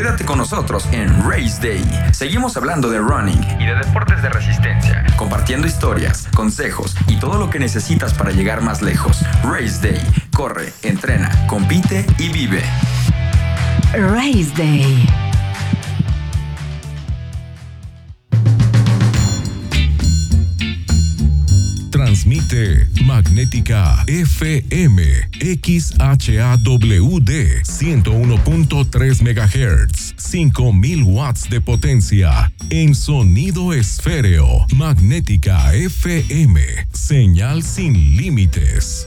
Quédate con nosotros en Race Day. Seguimos hablando de running y de deportes de resistencia, compartiendo historias, consejos y todo lo que necesitas para llegar más lejos. Race Day. Corre, entrena, compite y vive. Race Day. Transmite Magnética FM XHAWD 101.3 MHz, 5000 watts de potencia en sonido esféreo. Magnética FM, señal sin límites.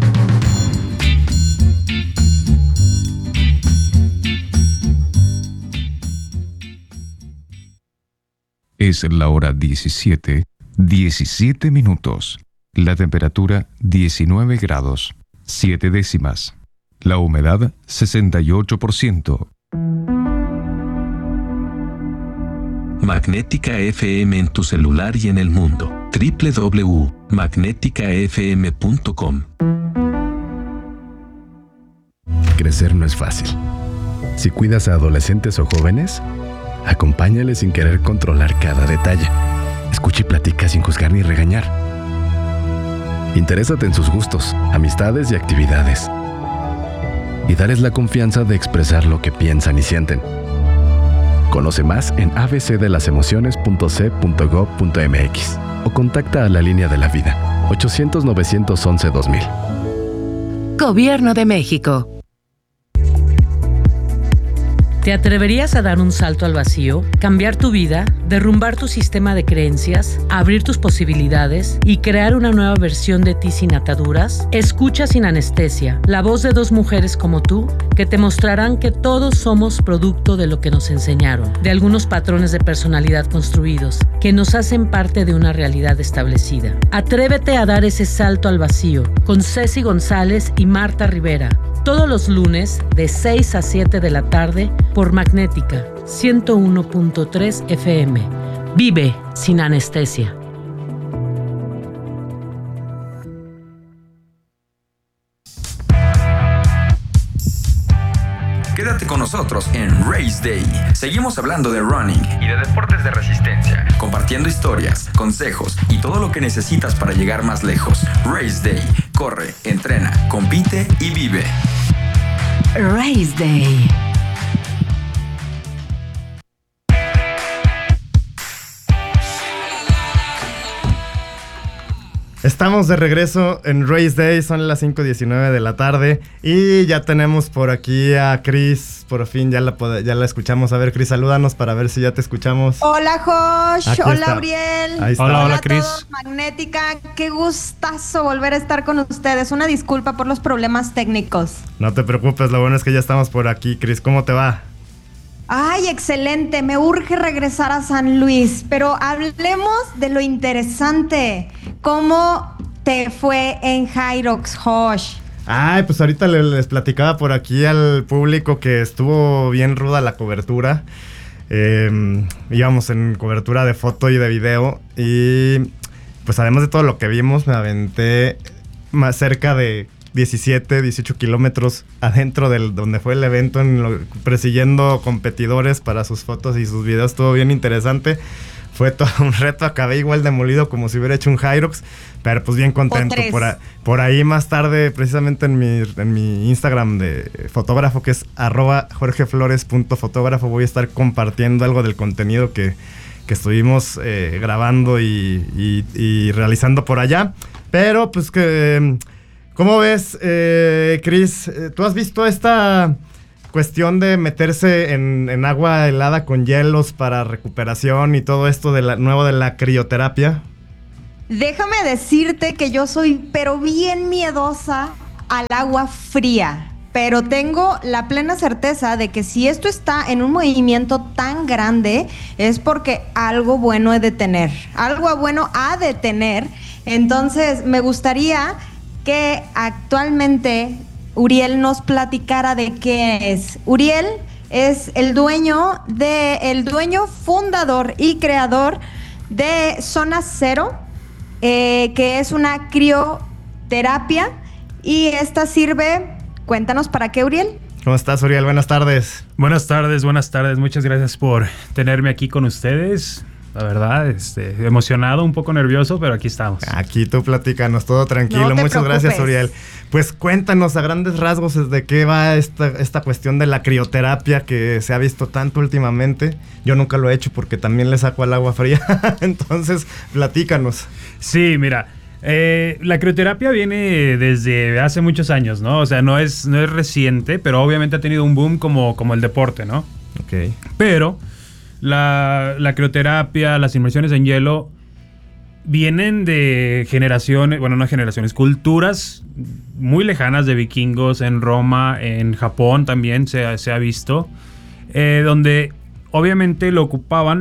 Es la hora 17 minutos. La temperatura 19 grados, 7 décimas. La humedad 68%. Magnética FM en tu celular y en el mundo. www.magneticafm.com. Crecer no es fácil. Si cuidas a adolescentes o jóvenes, acompáñales sin querer controlar cada detalle. Escucha y platica sin juzgar ni regañar. Interésate en sus gustos, amistades y actividades. Y darles la confianza de expresar lo que piensan y sienten. Conoce más en abcdelasemociones.c.gov.mx o contacta a la línea de la vida 800-911-2000. Gobierno de México. ¿Te atreverías a dar un salto al vacío, cambiar tu vida, derrumbar tu sistema de creencias, abrir tus posibilidades y crear una nueva versión de ti sin ataduras? Escucha Sin Anestesia, la voz de dos mujeres como tú que te mostrarán que todos somos producto de lo que nos enseñaron, de algunos patrones de personalidad construidos que nos hacen parte de una realidad establecida. Atrévete a dar ese salto al vacío con Ceci González y Marta Rivera. Todos los lunes de 6 a 7 de la tarde por Magnética 101.3 FM. Vive sin anestesia. Quédate con nosotros en Race Day. Seguimos hablando de running y de deportes de resistencia, compartiendo historias, consejos y todo lo que necesitas para llegar más lejos. Race Day. Corre, entrena, compite y vive. Race Day. Estamos de regreso en Race Day, son las 5:19 de la tarde y ya tenemos por aquí a Cris, por fin ya la escuchamos. A ver, Cris, salúdanos para ver si ya te escuchamos. Hola, Josh. Aquí hola, está. Uriel. Ahí está. Hola, Cris. todos, Magnética. Qué gustazo volver a estar con ustedes. Una disculpa por los problemas técnicos. No te preocupes, lo bueno es que ya estamos por aquí. Cris, ¿cómo te va? Ay, excelente. Me urge regresar a San Luis, pero hablemos de lo interesante. ¿Cómo te fue en Hyrox, Josh? Ay, pues ahorita les platicaba por aquí al público que estuvo bien ruda la cobertura. Íbamos en cobertura de foto y de video. Y pues además de todo lo que vimos, me aventé más cerca de 17, 18 kilómetros adentro del donde fue el evento, persiguiendo competidores para sus fotos y sus videos. Estuvo bien interesante. Fue todo un reto, acabé igual de molido como si hubiera hecho un Hyrox, pero pues bien contento. Por ahí más tarde, precisamente en mi Instagram de fotógrafo, que es @jorgeflores.fotógrafo, voy a estar compartiendo algo del contenido que estuvimos grabando y realizando por allá. Pero pues que, ¿cómo ves, Cris? ¿Tú has visto esta cuestión de meterse en agua helada con hielos para recuperación y todo esto de la crioterapia? Déjame decirte que yo soy pero bien miedosa al agua fría, pero tengo la plena certeza de que si esto está en un movimiento tan grande es porque algo bueno he de tener, algo bueno ha de tener. Entonces me gustaría que actualmente Uriel nos platicara de qué es. Uriel es el dueño fundador y creador de Zona Cero, que es una crioterapia y esta sirve, cuéntanos para qué, Uriel. ¿Cómo estás, Uriel? Buenas tardes. Buenas tardes. Muchas gracias por tenerme aquí con ustedes. La verdad, emocionado, un poco nervioso, pero aquí estamos. Aquí tú platícanos, todo tranquilo. No te Muchas preocupes. gracias, Uriel. Pues cuéntanos a grandes rasgos de qué va esta cuestión de la crioterapia que se ha visto tanto últimamente. Yo nunca lo he hecho porque también le saco al agua fría. Entonces, platícanos. Sí, mira, la crioterapia viene desde hace muchos años, ¿no? O sea, no es reciente, pero obviamente ha tenido un boom como el deporte, ¿no? Ok. Pero la crioterapia, las inmersiones en hielo vienen de generaciones, bueno, no generaciones, culturas muy lejanas de vikingos en Roma, en Japón también se ha visto, donde obviamente lo ocupaban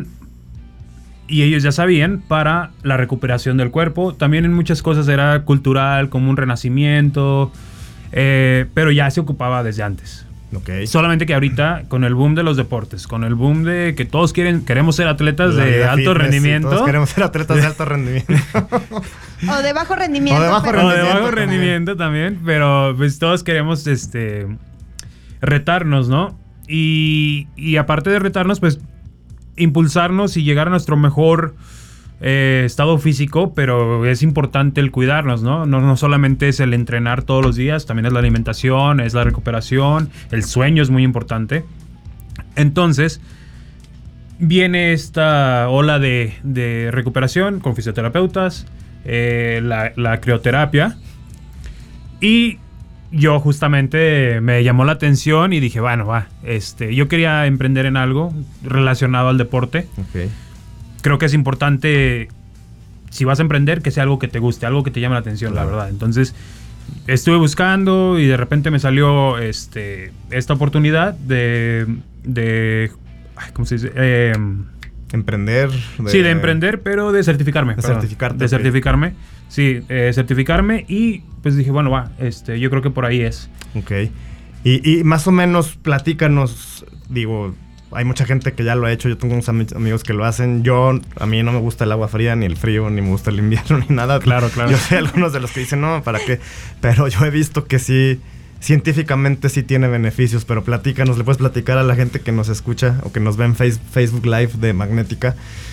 y ellos ya sabían para la recuperación del cuerpo. También en muchas cosas era cultural, como un renacimiento, pero ya se ocupaba desde antes. Okay. Solamente que ahorita, con el boom de los deportes, con el boom de que todos queremos ser atletas La de vida alto fitness, rendimiento. Todos queremos ser atletas de alto rendimiento. O de bajo rendimiento. O de bajo O de bajo rendimiento también, pero pues todos queremos retarnos, ¿no? Y aparte de retarnos, pues impulsarnos y llegar a nuestro mejor estado físico, pero es importante el cuidarnos, ¿no? No solamente es el entrenar todos los días, también es la alimentación, es la recuperación, el sueño es muy importante. Entonces, viene esta ola de recuperación con fisioterapeutas, la crioterapia, y yo justamente me llamó la atención y dije, bueno, yo quería emprender en algo relacionado al deporte. Okay. Creo que es importante, si vas a emprender, que sea algo que te guste, algo que te llame la atención, la verdad. Entonces, estuve buscando y de repente me salió esta oportunidad de ¿cómo se dice? Emprender. Sí, de emprender, pero de certificarme. De certificarte. De certificarme. Sí, certificarme y pues dije, bueno, yo creo que por ahí es. Ok. Y más o menos platícanos, digo, hay mucha gente que ya lo ha hecho, yo tengo unos amigos que lo hacen. A mí no me gusta el agua fría, ni el frío, ni me gusta el invierno, ni nada. Claro. Yo sé algunos de los que dicen, no, ¿para qué? Pero yo he visto que sí, científicamente sí tiene beneficios, pero platícanos, le puedes platicar a la gente que nos escucha o que nos ve en Facebook Live de Magnética,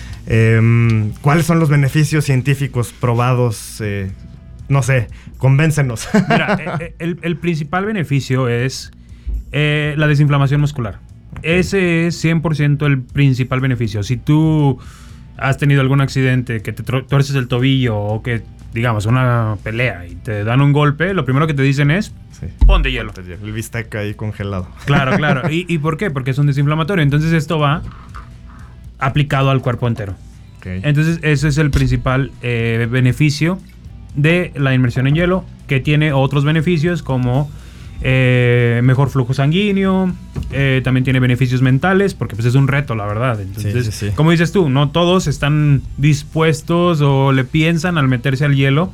¿cuáles son los beneficios científicos probados? No sé, convéncenos. Mira, el principal beneficio es la desinflamación muscular. Ese es 100% el principal beneficio. Si tú has tenido algún accidente, que te tuerces el tobillo o que, digamos, una pelea y te dan un golpe, lo primero que te dicen es, sí, ponte hielo. El bistec ahí congelado. Claro. ¿Y por qué? Porque es un desinflamatorio. Entonces esto va aplicado al cuerpo entero. Okay. Entonces ese es el principal beneficio de la inmersión en hielo, que tiene otros beneficios como mejor flujo sanguíneo, también tiene beneficios mentales, porque pues es un reto, la verdad. Entonces, sí. Como dices tú, no todos están dispuestos o le piensan al meterse al hielo,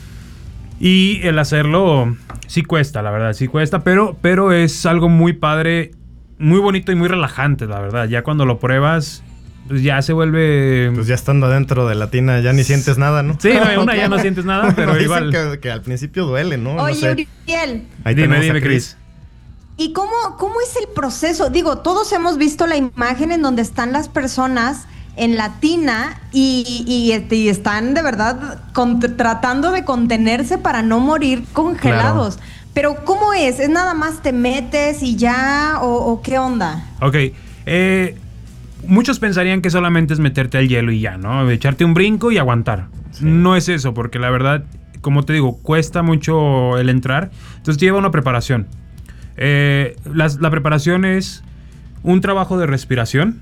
y el hacerlo sí cuesta, la verdad, sí cuesta, pero es algo muy padre, muy bonito y muy relajante, la verdad. Ya cuando lo pruebas, pues ya se vuelve... Pues ya estando adentro de la tina ya ni sientes nada, ¿no? Sí, ya no sientes nada, pero dicen igual... que al principio duele, ¿no? Oye, no sé. Uriel. Dime, Cris. ¿Y cómo es el proceso? Digo, todos hemos visto la imagen en donde están las personas en la tina y están de verdad tratando de contenerse para no morir congelados. Claro. Pero ¿cómo es? ¿Es nada más te metes y ya o qué onda? Ok, muchos pensarían que solamente es meterte al hielo y ya, ¿no? Echarte un brinco y aguantar. Sí. No es eso, porque la verdad, como te digo, cuesta mucho el entrar. Entonces lleva una preparación. La preparación es un trabajo de respiración.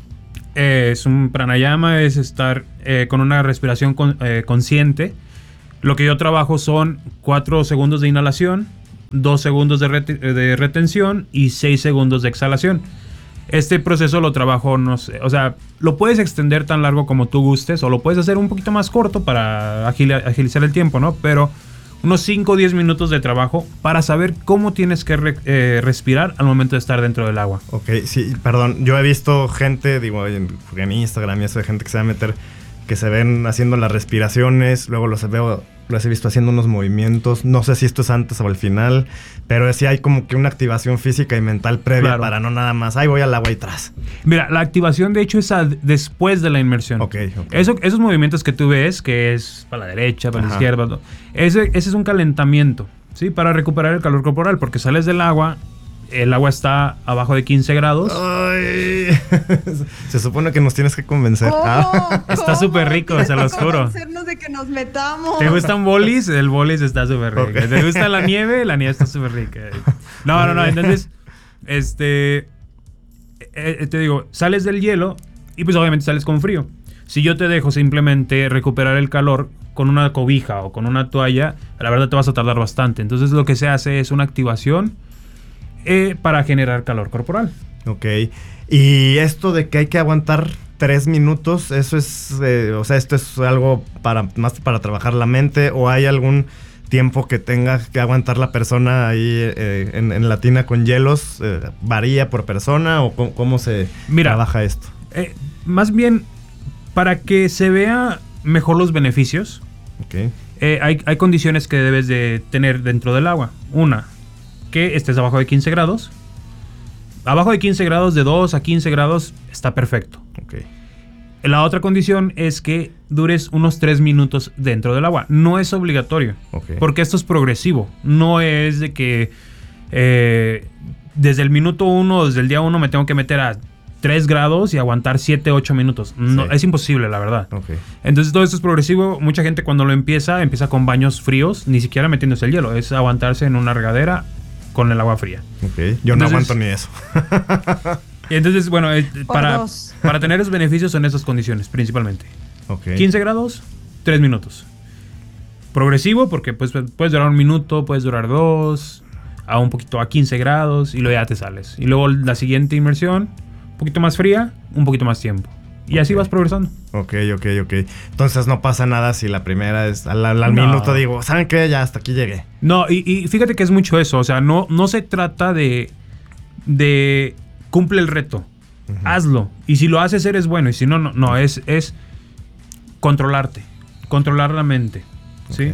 Es un pranayama, es estar con una respiración consciente. Lo que yo trabajo son 4 segundos de inhalación, 2 segundos de retención y 6 segundos de exhalación. Este proceso lo trabajo, no sé, o sea, lo puedes extender tan largo como tú gustes o lo puedes hacer un poquito más corto para agilizar el tiempo, ¿no? Pero unos 5 o 10 minutos de trabajo para saber cómo tienes que respirar al momento de estar dentro del agua. Ok, sí, perdón, yo he visto gente, digo, en Instagram y eso de gente que se va a meter, que se ven haciendo las respiraciones, luego los veo Los he visto haciendo unos movimientos. No sé si esto es antes o al final, pero sí hay como que una activación física y mental previa para no nada más, ay, voy al agua y tras. Mira, la activación de hecho es después de la inmersión. Okay. Esos movimientos que tú ves, que es para la derecha, para la izquierda, ese es un calentamiento, ¿sí? Para recuperar el calor corporal, porque sales del agua, el agua está abajo de 15 grados. Ay, se supone que nos tienes que convencer. Está súper rico, se los juro. Convencernos de que nos metamos. ¿Te gustan bolis? El bolis está súper rico. Okay. ¿Te gusta la nieve? La nieve está súper rica. No. Entonces, te digo, sales del hielo y pues obviamente sales con frío. Si yo te dejo simplemente recuperar el calor con una cobija o con una toalla, la verdad te vas a tardar bastante. Entonces lo que se hace es una activación para generar calor corporal. Ok. Y esto de que hay que aguantar 3 minutos, eso es, o sea, esto es algo más para trabajar la mente, o hay algún tiempo que tenga que aguantar la persona ahí en la tina con hielos, varía por persona, o cómo se trabaja esto. Más bien para que se vea mejor los beneficios. Okay. Hay condiciones que debes de tener dentro del agua. Una, que estés abajo de 15 grados. Abajo de 15 grados, de 2 a 15 grados, está perfecto. Okay. La otra condición es que dures unos 3 minutos dentro del agua. No es obligatorio, porque esto es progresivo. No es de que desde el minuto 1, desde el día 1 me tengo que meter a 3 grados y aguantar 7, 8 minutos. No, es imposible, la verdad. Okay. Entonces todo esto es progresivo. Mucha gente cuando lo empieza con baños fríos, ni siquiera metiéndose el hielo. Es aguantarse en una regadera con el agua fría. Okay. Yo no aguanto ni eso. Entonces, bueno, para tener esos beneficios son esas condiciones, principalmente. Okay. 15 grados, 3 minutos. Progresivo, porque pues, puedes durar 1 minuto, puedes durar 2, a un poquito a 15 grados, y luego ya te sales. Y luego la siguiente inmersión, un poquito más fría, un poquito más tiempo. Y así vas progresando. Ok. Entonces no pasa nada si la primera es al minuto digo, ¿saben qué? Ya hasta aquí llegué. No, y fíjate que es mucho eso. O sea, no se trata de cumple el reto. Uh-huh. Hazlo. Y si lo haces, eres bueno. Y si no, no. Es controlarte. Controlar la mente. ¿Sí?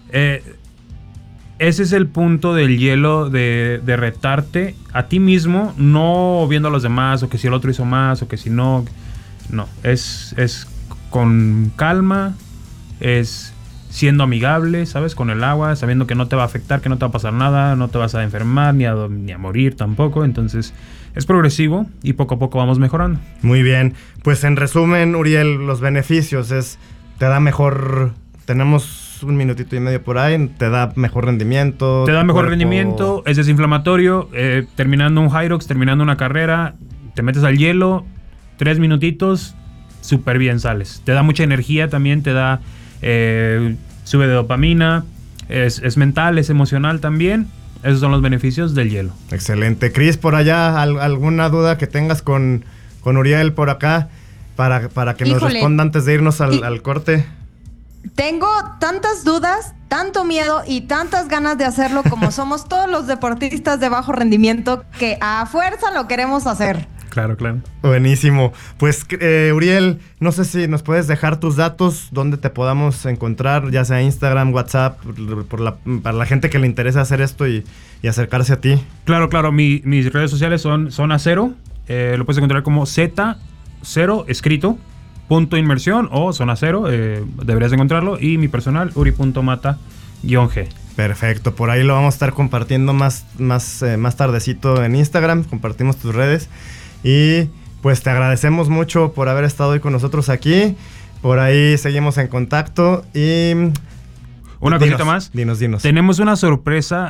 Ese es el punto del hielo, de retarte a ti mismo, no viendo a los demás, o que si el otro hizo más, o que si no. No, es con calma, es siendo amigable, ¿sabes? Con el agua, sabiendo que no te va a afectar, que no te va a pasar nada, no te vas a enfermar, ni a morir tampoco. Entonces, es progresivo y poco a poco vamos mejorando. Muy bien. Pues en resumen, Uriel, los beneficios es, te da mejor, tenemos 1 minutito y medio por ahí, te da mejor rendimiento. Te da mejor rendimiento, es desinflamatorio, terminando un Hyrox, terminando una carrera, te metes al hielo, 3 minutitos, súper bien sales. Te da mucha energía también, te da, sube de dopamina, es mental, es emocional también. Esos son los beneficios del hielo. Excelente. Cris, por allá, ¿alguna duda que tengas con Uriel por acá para que nos responda antes de irnos al corte? Tengo tantas dudas, tanto miedo y tantas ganas de hacerlo como somos todos los deportistas de bajo rendimiento, que a fuerza lo queremos hacer. Claro. Buenísimo. Pues, Uriel, no sé si nos puedes dejar tus datos, donde te podamos encontrar, ya sea Instagram, WhatsApp, para la gente que le interesa hacer esto y acercarse a ti. Claro. Mis redes sociales son Zona Cero. Lo puedes encontrar como Z0 escrito, .inmersión o Zona Cero. Deberías encontrarlo. Y mi personal, uri.mata_g. Perfecto, por ahí lo vamos a estar compartiendo más tardecito en Instagram. Compartimos tus redes. Y pues te agradecemos mucho por haber estado hoy con nosotros aquí. Por ahí seguimos en contacto. Y una cosita más. Dinos. Tenemos una sorpresa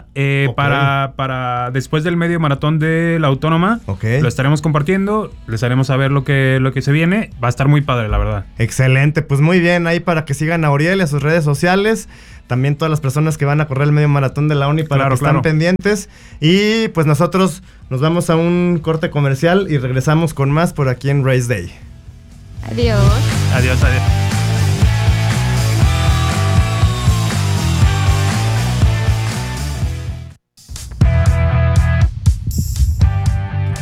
para después del medio maratón de la Autónoma. Lo estaremos compartiendo. Les haremos saber lo que se viene. Va a estar muy padre, la verdad. Excelente, pues muy bien. Ahí para que sigan a Uriel y a sus redes sociales. También todas las personas que van a correr el medio maratón de la Uni para que estén pendientes. Y pues nosotros nos vamos a un corte comercial y regresamos con más por aquí en Race Day. Adiós. Adiós.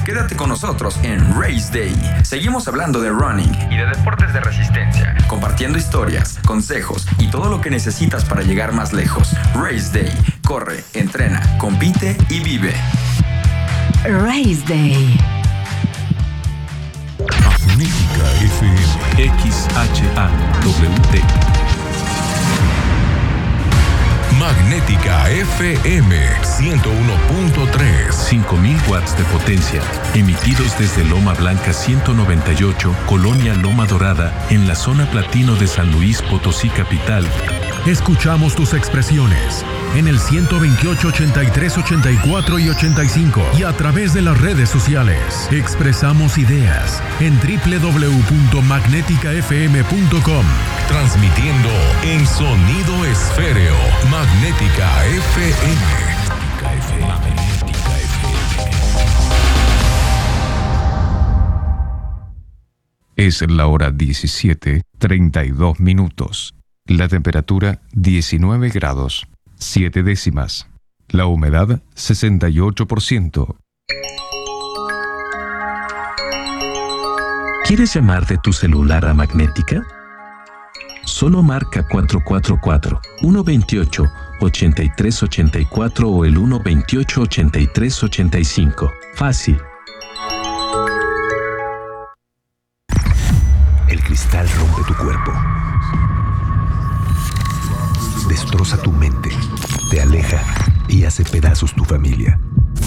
Quédate con nosotros en Race Day. Seguimos hablando de running y de deportes de resistencia, compartiendo historias, consejos y todo lo que necesitas para llegar más lejos. Race Day. Corre, entrena, compite y vive. Race Day. Magnética FM. XHAWT. Magnética FM 101.3. 5000 watts de potencia, emitidos desde Loma Blanca 198, Colonia Loma Dorada, en la zona platino de San Luis Potosí capital. Escuchamos tus expresiones en el 128, 83, 84 y 85 y a través de las redes sociales. Expresamos ideas en www.magneticafm.com. Transmitiendo en sonido esféreo. Magnética FM. Magnética FM. Es la hora 17:32 minutos. La temperatura 19 grados, 7 décimas. La humedad 68%. ¿Quieres llamar de tu celular a Magnética? Solo marca 444-128-8384 o el 128-8385. Fácil. El cristal rompe tu cuerpo. Destroza tu mente, te aleja y hace pedazos tu familia.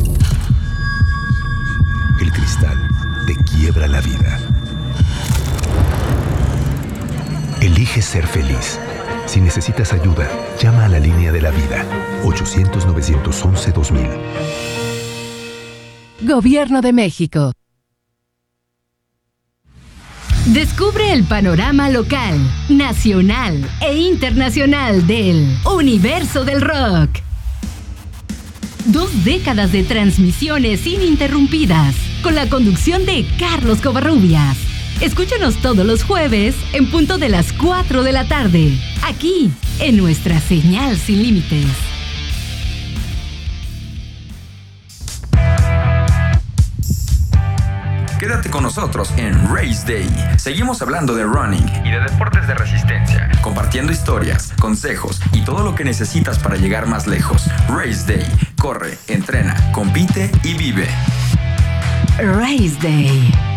El cristal te quiebra la vida. Elige ser feliz. Si necesitas ayuda, llama a la línea de la vida. 800-911-2000. Gobierno de México. Descubre el panorama local, nacional e internacional del universo del rock. 2 décadas de transmisiones ininterrumpidas con la conducción de Carlos Covarrubias. Escúchanos todos los jueves en punto de las 4 de la tarde, aquí en nuestra señal sin límites. Quédate con nosotros en Race Day. Seguimos hablando de running y de deportes de resistencia, compartiendo historias, consejos y todo lo que necesitas para llegar más lejos. Race Day. Corre, entrena, compite y vive. Race Day.